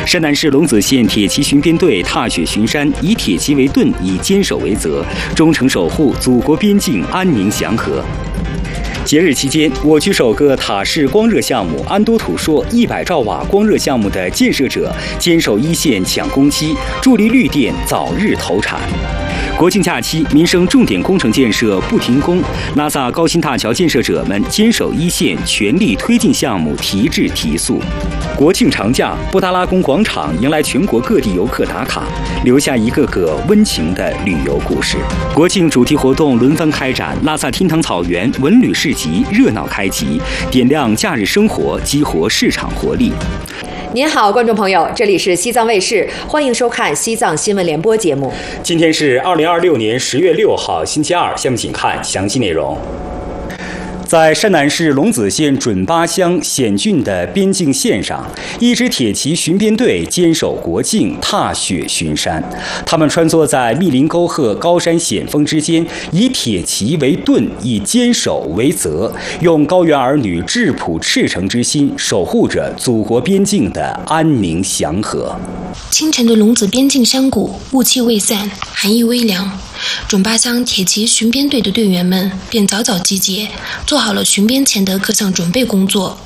山南市龙子县铁骑巡边队踏雪巡山，以铁骑为盾，以坚守为责，忠诚守护祖国边境安宁祥和。节日期间，我区首个塔式光热项目安都土硕100兆瓦光热项目的建设者坚守一线抢工期，助力绿电早日投产。国庆假期，民生重点工程建设不停工，拉萨高新大桥建设者们坚守一线，全力推进项目提质提速。国庆长假，布达拉宫广场迎来全国各地游客打卡，留下一个个温情的旅游故事。国庆主题活动轮番开展，拉萨天堂草原文旅市集热闹开集，点亮假日生活，激活市场活力。 您好，观众朋友，这里是西藏卫视，欢迎收看西藏新闻联播节目。 今天是2026年10月6号，星期二。下面请看详细内容。在山南市龙子县准巴乡险峻的边境线上，一支铁骑巡边队坚守国境，踏雪巡山。他们穿梭在密林沟壑高山险峰之间，以铁骑为盾，以坚守为责，用高原儿女质朴赤诚之心，守护着祖国边境的安宁祥和。 清晨的龙子边境山谷，雾气未散，寒意微凉。准巴乡铁骑巡边队的队员们便早早集结，做好了巡边前的各项准备工作。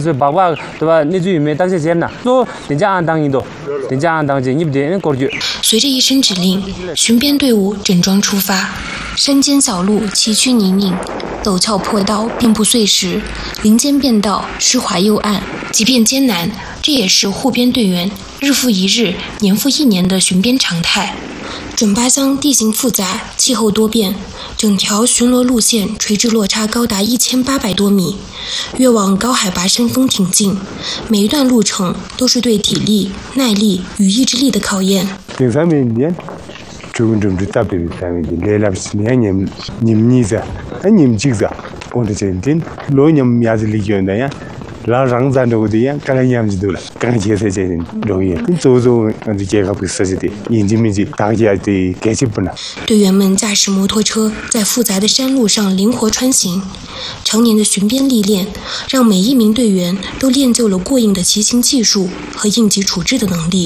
随着一声指令，巡边队伍整装出发。山间小路崎岖泥泞，陡峭坡道遍布碎石，林间便道湿滑又暗。即便艰难，这也是护边队员日复一日、年复一年的巡边常态。准巴乡地形复杂，气候多变，整条巡逻路线垂直落差高达1800多米，越往高海拔山峰挺进，每一段路程都是对体力、耐力与意志力的考验。队员们驾驶摩托车在复杂的山路上灵活穿行，常年的巡边历练让每一名队员都练就了过硬的骑行技术和应急处置的能力。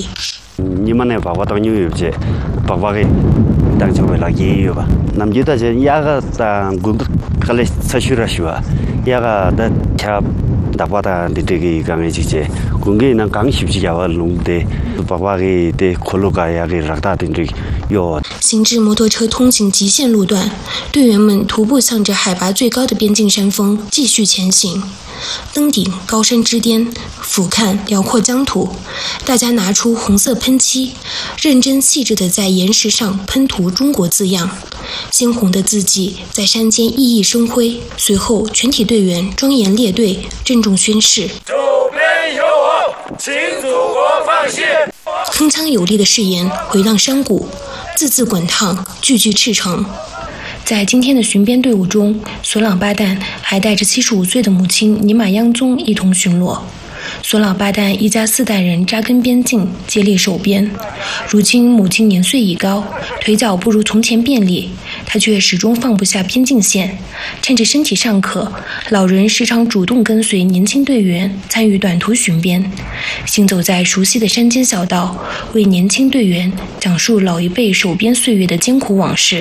行至摩托车通行极限路段，队员们徒步向着海拔最高的边境山峰继续前行。登顶高山之巅，俯瞰辽阔疆土，大家拿出红色喷漆，认真细致地在岩石上喷涂中国字样，鲜红的字迹在山间熠熠生辉。随后全体队员庄严列队，郑重宣誓： 主边有我，请祖国放心。 铿锵有力的誓言回荡山谷，字字滚烫，句句赤诚。在今天的巡边队伍中，索朗巴旦还带着75岁的母亲尼玛央宗一同巡逻。索朗巴旦一家4代人扎根边境，接力守边。如今母亲年岁已高，腿脚不如从前便利，她却始终放不下边境线。趁着身体尚可，老人时常主动跟随年轻队员参与短途巡边，行走在熟悉的山间小道，为年轻队员讲述老一辈守边岁月的艰苦往事。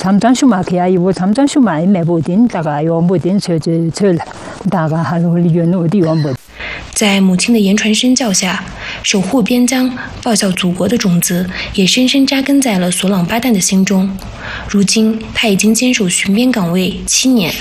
在母亲的言传身教下，守护边疆、报效祖国的种子也深深扎根在了索朗巴旦的心中。如今，他已经坚守巡边岗位7年。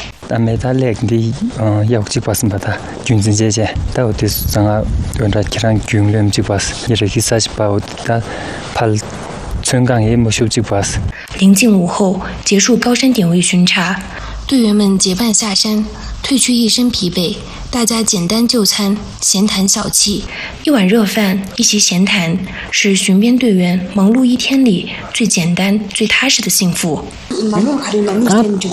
临近午后，结束高山点位巡查，队员们结伴下山，褪去一身疲惫，大家简单就餐，闲谈小憩。一碗热饭，一席闲谈，是巡边队员忙碌一天里最简单、最踏实的幸福。